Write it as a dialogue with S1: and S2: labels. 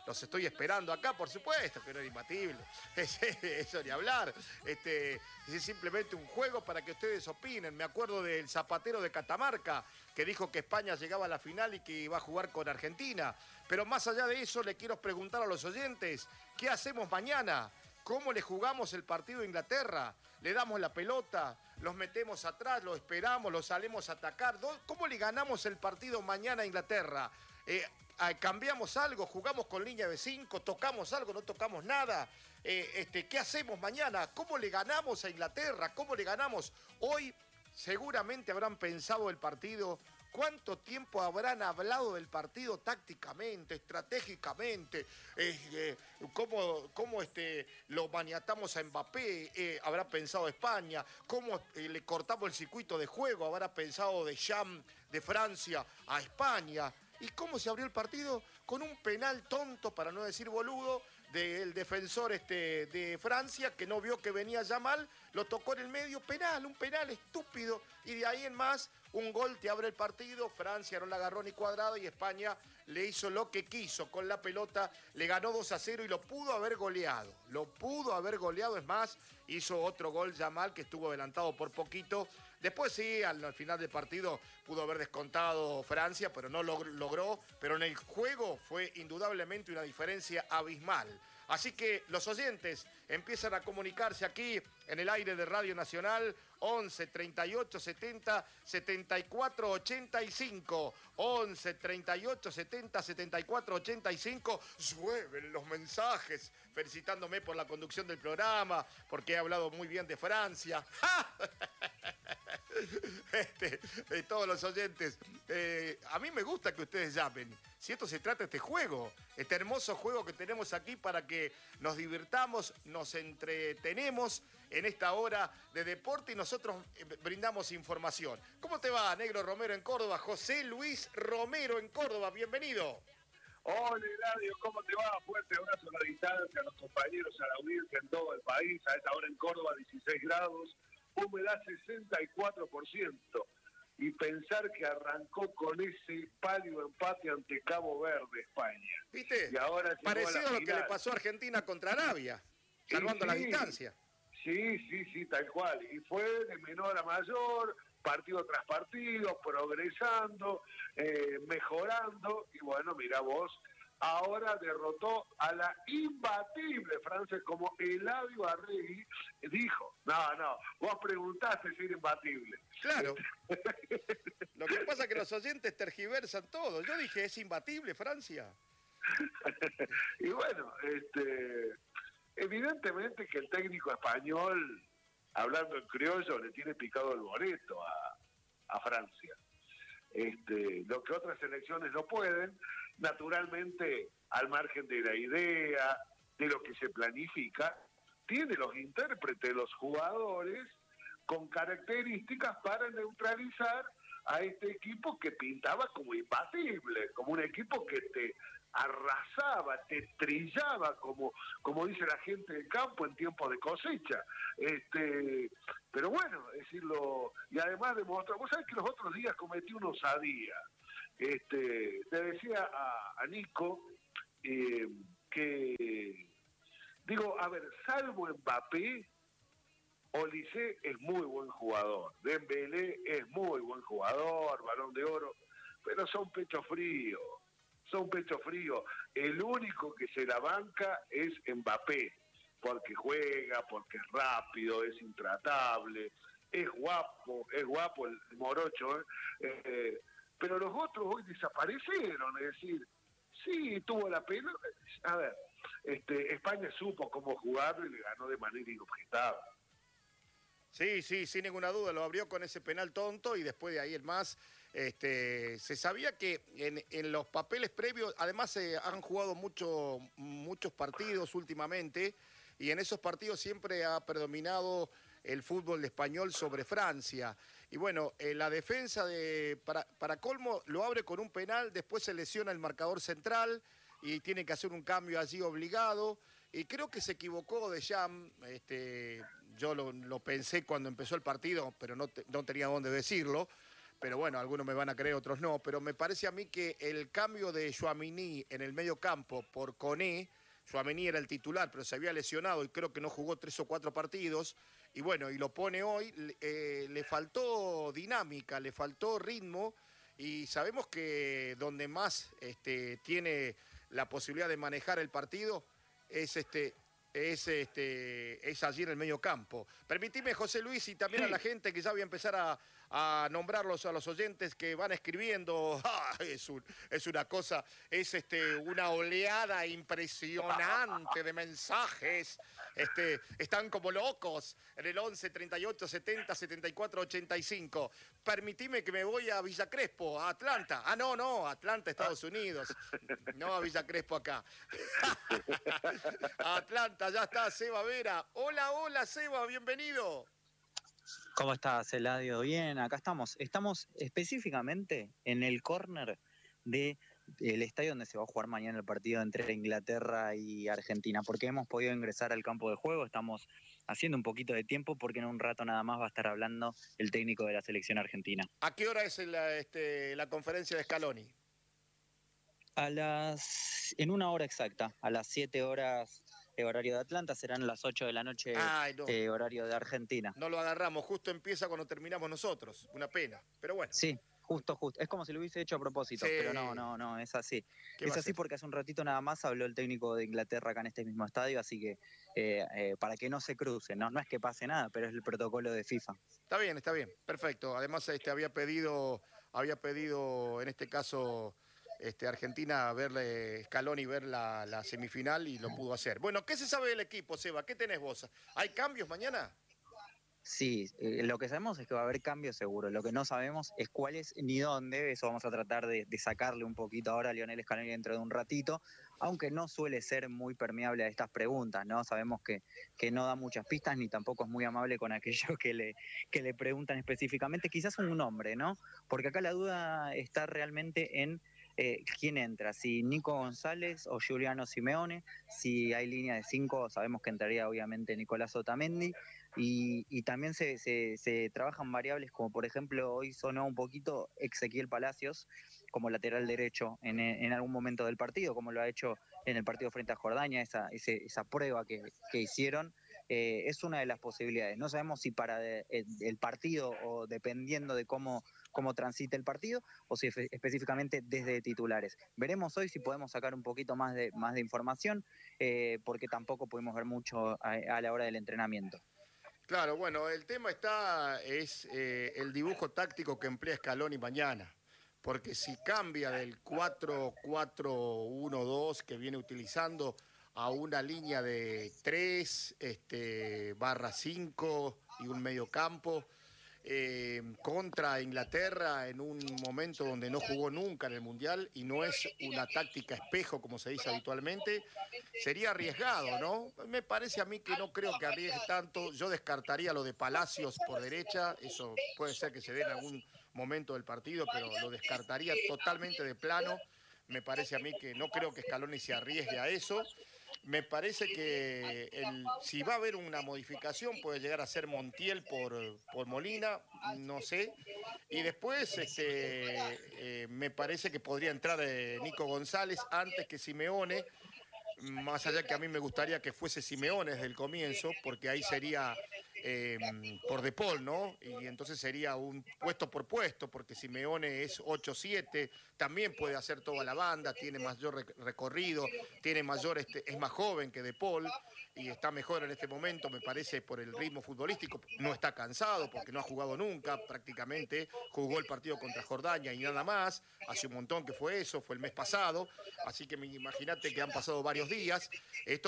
S1: los estoy esperando acá, por supuesto, que no es imbatible. Eso ni hablar. Es simplemente un juego para que ustedes opinen. Me acuerdo del Zapatero de Catamarca, que dijo que España llegaba a la final y que iba a jugar con Argentina. Pero más allá de eso, le quiero preguntar a los oyentes, ¿qué hacemos mañana? ¿Cómo le jugamos el partido a Inglaterra? ¿Le damos la pelota? ¿Los metemos atrás? ¿Los esperamos? ¿Los salimos a atacar? ¿Cómo le ganamos el partido mañana a Inglaterra? ¿Cambiamos algo? ¿Jugamos con línea de 5? ¿Tocamos algo? ¿No tocamos nada? ¿Qué hacemos mañana? ¿Cómo le ganamos a Inglaterra? ¿Cómo le ganamos? Hoy seguramente habrán pensado el partido. ¿Cuánto tiempo habrán hablado del partido tácticamente, estratégicamente? ¿Cómo lo maniatamos a Mbappé? ¿Habrá pensado España? ¿Cómo le cortamos el circuito de juego? ¿Habrá pensado Deschamps de Francia a España? ¿Y cómo se abrió el partido? Con un penal tonto, para no decir boludo, del defensor de Francia, que no vio que venía ya mal, lo tocó en el medio, un penal estúpido, y de ahí en más, un gol te abre el partido, Francia no la agarró ni cuadrado y España le hizo lo que quiso con la pelota, le ganó 2-0 y lo pudo haber goleado, es más, hizo otro gol Yamal que estuvo adelantado por poquito. Después sí, al final del partido pudo haber descontado Francia, pero no lo logró. Pero en el juego fue indudablemente una diferencia abismal. Así que los oyentes empiezan a comunicarse aquí en el aire de Radio Nacional, 11 38 70 74 85. 11 38 70 74 85. Llueven los mensajes felicitándome por la conducción del programa, porque he hablado muy bien de Francia. Todos los oyentes, a mí me gusta que ustedes llamen. Si esto se trata de este juego, este hermoso juego que tenemos aquí para que nos divirtamos, nos entretenemos en esta hora de deporte y nosotros brindamos información. ¿Cómo te va, Negro Romero en Córdoba? José Luis Romero en Córdoba, bienvenido.
S2: Hola, Eladio, ¿cómo te va? Fuerte abrazo a la distancia, a los compañeros, a la audiencia en todo el país. A esta hora en Córdoba, 16 grados, humedad 64%. Y pensar que arrancó con ese pálido empate ante Cabo Verde, España.
S1: ¿Viste?
S2: Y ahora
S1: parecido a lo que le pasó a Argentina contra Arabia, salvando la distancia.
S2: Sí, tal cual. Y fue de menor a mayor, partido tras partido, progresando, mejorando. Y bueno, mira vos, ahora derrotó a la imbatible Francia, como Eladio Arregui dijo. No, vos preguntaste si era imbatible.
S1: Claro. Lo que pasa es que los oyentes tergiversan todo. Yo dije, ¿es imbatible Francia?
S2: Y bueno, evidentemente que el técnico español, hablando en criollo, le tiene picado el boleto a Francia. Lo que otras selecciones no pueden, naturalmente, al margen de la idea, de lo que se planifica, tiene los intérpretes, los jugadores, con características para neutralizar a este equipo que pintaba como imbatible, como un equipo que te arrasaba, te trillaba, como dice la gente del campo en tiempo de cosecha. Pero bueno, decirlo, y además demostró, vos sabés que los otros días cometí una osadía. Le decía a Nico que, digo, a ver, salvo Mbappé, Olise es muy buen jugador, Dembélé es muy buen jugador, Balón de Oro, pero son pecho frío. El único que se la banca es Mbappé, porque juega, porque es rápido, es intratable, es guapo el morocho, pero los otros hoy desaparecieron, es decir, sí, tuvo la pena. A ver, España supo cómo jugarlo y le ganó de manera inobjetada.
S1: Sí, sin ninguna duda, lo abrió con ese penal tonto y después de ahí el más, se sabía que en los papeles previos, además se han jugado muchos partidos últimamente y en esos partidos siempre ha predominado el fútbol español sobre Francia. Y bueno, la defensa para colmo lo abre con un penal, después se lesiona el marcador central y tiene que hacer un cambio allí obligado. Y creo que se equivocó Deschamps, yo lo pensé cuando empezó el partido, pero no tenía dónde decirlo. pero bueno, algunos me van a creer, otros no, pero me parece a mí que el cambio de Tchouaméni en el medio campo por Koné, Tchouaméni era el titular, pero se había lesionado y creo que no jugó 3 o 4 partidos, y bueno, y lo pone hoy, le faltó dinámica, le faltó ritmo, y sabemos que donde más tiene la posibilidad de manejar el partido es es allí en el medio campo. Permitime, José Luis, y también a la gente que ya voy a empezar a nombrarlos a los oyentes que van escribiendo. ¡Ah! Es una cosa, es una oleada impresionante de mensajes. Están como locos en el 11 38 70 74 85. Permitime que me voy a Villa Crespo, a Atlanta. Ah, no, Atlanta, Estados Unidos. No a Villa Crespo acá. Atlanta, ya está Seba Vera. Hola, Seba, bienvenido.
S3: ¿Cómo estás, Eladio? Bien, acá estamos. Estamos específicamente en el córner del estadio donde se va a jugar mañana el partido entre Inglaterra y Argentina, porque hemos podido ingresar al campo de juego, estamos haciendo un poquito de tiempo porque en un rato nada más va a estar hablando el técnico de la selección argentina.
S1: ¿A qué hora es la conferencia de Scaloni?
S3: En una hora exacta, a las 7 horas horario de Atlanta, serán las 8 de la noche.
S1: Ay, no.
S3: Horario de Argentina.
S1: No lo agarramos, justo empieza cuando terminamos nosotros, una pena, pero bueno.
S3: Sí, justo. Es como si lo hubiese hecho a propósito,
S1: sí.
S3: Pero no, es así. Es así porque hace un ratito nada más habló el técnico de Inglaterra acá en este mismo estadio, así que para que no se crucen, no es que pase nada, pero es el protocolo de FIFA.
S1: Está bien, perfecto. Además había pedido en este caso Argentina verle Scaloni ver la semifinal y lo pudo hacer. Bueno, ¿qué se sabe del equipo, Seba? ¿Qué tenés vos? ¿Hay cambios mañana?
S3: Sí, lo que sabemos es que va a haber cambios seguro. Lo que no sabemos es cuáles ni dónde. Eso vamos a tratar de sacarle un poquito ahora a Lionel Scaloni dentro de un ratito, aunque no suele ser muy permeable a estas preguntas, ¿no? Sabemos que no da muchas pistas ni tampoco es muy amable con aquello que le preguntan específicamente. Quizás un nombre, ¿no? Porque acá la duda está realmente en quién entra, si Nico González o Giuliano Simeone. Si hay línea de 5, sabemos que entraría obviamente Nicolás Otamendi, y también se trabajan variables como por ejemplo hoy sonó un poquito Ezequiel Palacios como lateral derecho en algún momento del partido, como lo ha hecho en el partido frente a Jordania, esa prueba que hicieron. Es una de las posibilidades. No sabemos si para el partido o dependiendo de cómo transite el partido o si específicamente desde titulares. Veremos hoy si podemos sacar un poquito más de información, porque tampoco pudimos ver mucho a la hora del entrenamiento.
S1: Claro, bueno, el tema es el dibujo táctico que emplea Scaloni mañana. Porque si cambia del 4-4-1-2 que viene utilizando a una línea de 3 /5 y un medio campo contra Inglaterra en un momento donde no jugó nunca en el Mundial y no es una táctica espejo como se dice habitualmente, sería arriesgado, ¿no? Me parece a mí que no creo que arriesgue tanto. Yo descartaría lo de Palacios por derecha, eso puede ser que se dé en algún momento del partido, pero lo descartaría totalmente de plano. Me parece a mí que no creo que Scaloni se arriesgue a eso. Me parece que si va a haber una modificación puede llegar a ser Montiel por Molina, no sé. Y después me parece que podría entrar Nico González antes que Simeone, más allá que a mí me gustaría que fuese Simeone desde el comienzo, porque ahí sería por De Paul, ¿no? Y entonces sería un puesto por puesto, porque Simeone es 8-7, también puede hacer toda la banda, tiene mayor recorrido, tiene es más joven que De Paul y está mejor en este momento, me parece, por el ritmo futbolístico. No está cansado porque no ha jugado nunca, prácticamente jugó el partido contra Jordania y nada más, hace un montón que fue eso, fue el mes pasado, así que imagínate que han pasado varios días. Esto